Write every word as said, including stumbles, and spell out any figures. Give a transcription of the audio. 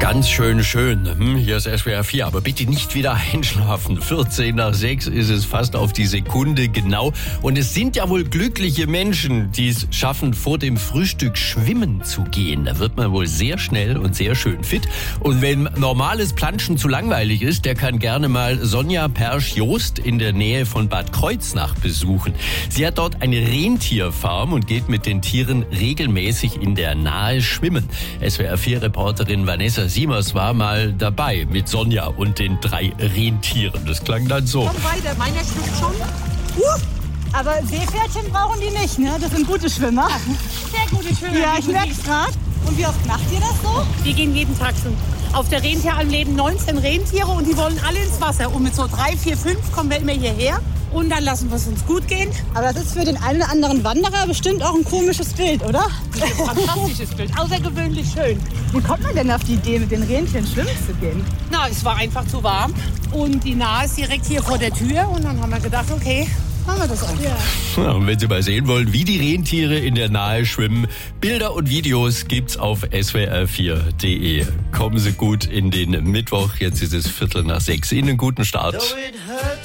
Ganz schön schön. Hm, hier ist S W R vier, aber bitte nicht wieder einschlafen. vierzehn nach sechs ist es fast auf die Sekunde genau. Und es sind ja wohl glückliche Menschen, die es schaffen, vor dem Frühstück schwimmen zu gehen. Da wird man wohl sehr schnell und sehr schön fit. Und wenn normales Planschen zu langweilig ist, der kann gerne mal Sonja Persch-Joost in der Nähe von Bad Kreuznach besuchen. Sie hat dort eine Rentierfarm und geht mit den Tieren regelmäßig in der Nahe schwimmen. S W R vier Reporterin Vanessa Siemers war mal dabei mit Sonja und den drei Rentieren. Das klang dann so. Komm weiter, meiner schwimmt schon. Uh, aber Seepferdchen brauchen die nicht, ne? Das sind gute Schwimmer. Sehr gute Schwimmer. Ja, ich merk's grad. Und wie oft macht ihr das so? Die gehen jeden Tag schon. Auf der Rentieralm leben neunzehn Rentiere und die wollen alle ins Wasser. Und mit so drei, vier, fünf kommen wir immer hierher. Und dann lassen wir es uns gut gehen. Aber das ist für den einen oder anderen Wanderer bestimmt auch ein komisches Bild, oder? Das ist ein fantastisches Bild, außergewöhnlich schön. Wie kommt man denn auf die Idee, mit den Rentieren schwimmen zu gehen? Na, es war einfach zu warm. Und die Nahe ist direkt hier vor der Tür. Und dann haben wir gedacht, okay, machen wir das einfach. Ja. Ja, und wenn Sie mal sehen wollen, wie die Rentiere in der Nahe schwimmen, Bilder und Videos gibt's auf S W R vier punkt de. Kommen Sie gut in den Mittwoch. Jetzt ist es Viertel nach sechs. Ihnen einen guten Start.